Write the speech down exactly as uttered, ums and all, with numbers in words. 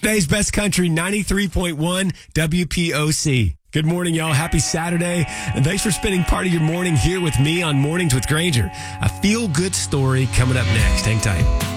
Today's Best Country, ninety-three point one W P O C. Good morning, y'all. Happy Saturday. And thanks for spending part of your morning here with me on Mornings with Granger. A feel-good story coming up next. Hang tight.